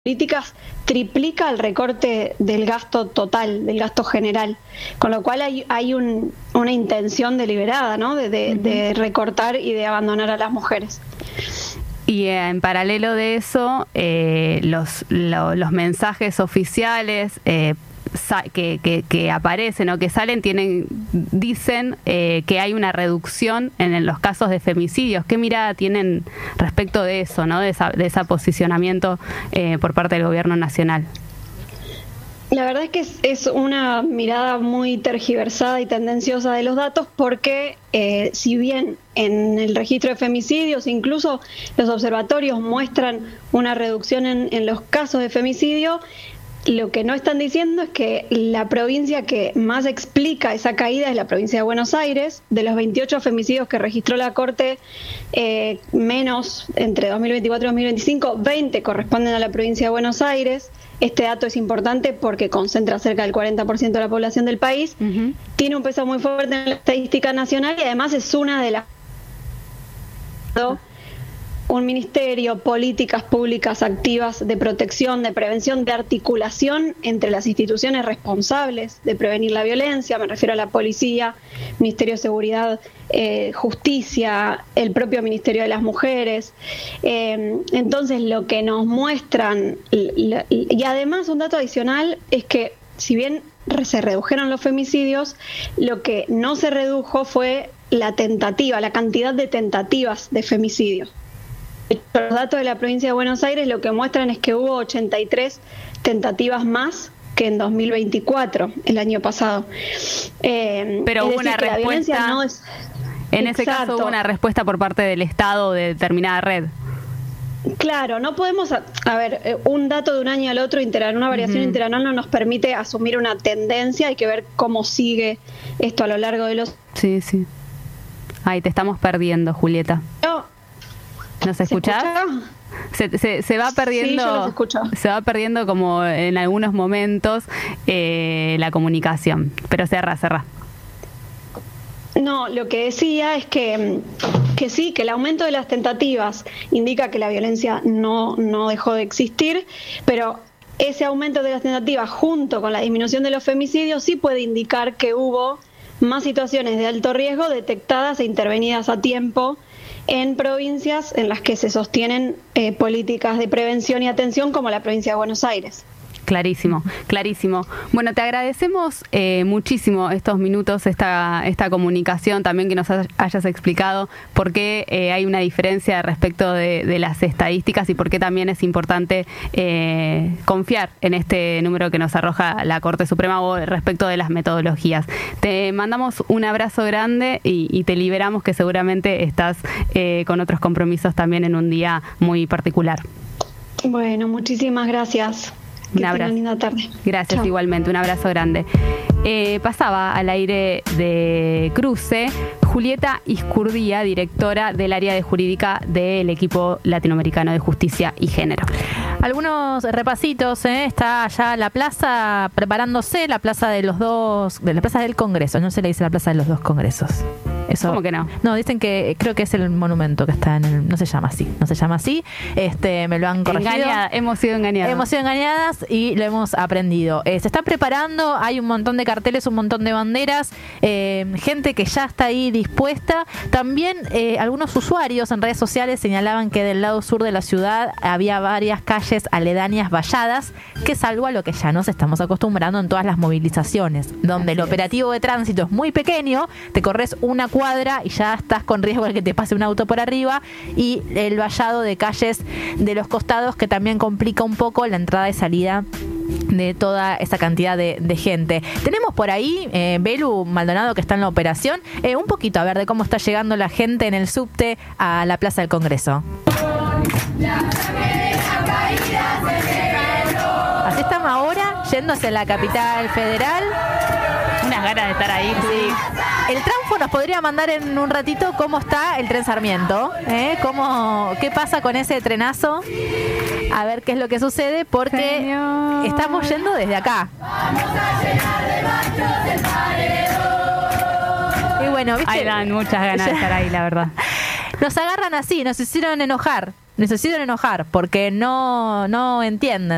políticas triplica el recorte del gasto total, del gasto general, con lo cual hay una intención deliberada, ¿no? de recortar y de abandonar a las mujeres. Y en paralelo de eso, los mensajes oficiales que aparecen o que salen dicen que hay una reducción en los casos de femicidios. ¿Qué mirada tienen respecto de eso, ¿no? de ese posicionamiento por parte del gobierno nacional? La verdad es que es una mirada muy tergiversada y tendenciosa de los datos porque si bien en el registro de femicidios incluso los observatorios muestran una reducción en los casos de femicidio, lo que no están diciendo es que la provincia que más explica esa caída es la provincia de Buenos Aires. De los 28 femicidios que registró la Corte, menos entre 2024 y 2025, 20 corresponden a la provincia de Buenos Aires. Este dato es importante porque concentra cerca del 40% de la población del país. Tiene un peso muy fuerte en la estadística nacional y además es una de las... un ministerio, políticas públicas activas de protección, de prevención, de articulación entre las instituciones responsables de prevenir la violencia, me refiero a la policía, Ministerio de Seguridad, Justicia, el propio Ministerio de las Mujeres. Entonces lo que nos muestran, y además un dato adicional es que si bien se redujeron los femicidios, lo que no se redujo fue la cantidad de tentativas de femicidios. Los datos de la provincia de Buenos Aires lo que muestran es que hubo 83 tentativas más que en 2024, el año pasado. Pero hubo una respuesta, no es... En ese caso hubo una respuesta por parte del Estado de determinada red. Claro, no podemos, a ver, un dato de un año al otro, una variación interanual no nos permite asumir una tendencia, hay que ver cómo sigue esto a lo largo de los... Sí. Ay, te estamos perdiendo, Julieta. ¿Nos escuchás? Se va perdiendo. Sí, yo los escucho. Se va perdiendo como en algunos momentos la comunicación. Pero cerrá. No, lo que decía es que sí, que el aumento de las tentativas indica que la violencia no dejó de existir, pero ese aumento de las tentativas junto con la disminución de los femicidios sí puede indicar que hubo más situaciones de alto riesgo detectadas e intervenidas a tiempo en provincias en las que se sostienen políticas de prevención y atención, como la provincia de Buenos Aires. Clarísimo. Bueno, te agradecemos muchísimo estos minutos, esta comunicación, también que nos hayas explicado por qué hay una diferencia respecto de las estadísticas y por qué también es importante confiar en este número que nos arroja la Corte Suprema o respecto de las metodologías. Te mandamos un abrazo grande y te liberamos, que seguramente estás con otros compromisos también en un día muy particular. Bueno, muchísimas gracias. Un abrazo. Linda tarde. Gracias. Chao. Igualmente, un abrazo grande. Pasaba al aire de Cruce Julieta Izcurdía, directora del área de jurídica del equipo latinoamericano de justicia y género. Algunos repasitos, está ya la plaza preparándose, la plaza de la plaza del Congreso, no se le dice la plaza de los dos congresos. Eso, ¿cómo que no? No, dicen que creo que es el monumento que está no se llama así. Me lo han corregido. Hemos sido engañadas y lo hemos aprendido. Se está preparando, hay un montón de carteles, un montón de banderas, gente que ya está ahí dispuesta. También algunos usuarios en redes sociales señalaban que del lado sur de la ciudad había varias calles aledañas valladas, que salvo a lo que ya nos estamos acostumbrando en todas las movilizaciones, donde el operativo de tránsito es muy pequeño, te corres una cuadra y ya estás con riesgo de que te pase un auto por arriba, y el vallado de calles de los costados que también complica un poco la entrada y salida de toda esa cantidad de gente. Tenemos por ahí Belu Maldonado, que está en la operación, un poquito a ver de cómo está llegando la gente en el subte a la Plaza del Congreso. Así estamos ahora, yendo hacia la capital federal. Unas ganas de estar ahí. Sí. El Tranfo nos podría mandar en un ratito cómo está el tren Sarmiento, qué pasa con ese trenazo, a ver qué es lo que sucede, porque Señor, estamos yendo desde acá. Vamos a llenar de machos el paredón. Y bueno, ¿viste? Ahí dan muchas ganas de estar ahí, la verdad. Nos agarran así, nos hicieron enojar porque no entienden.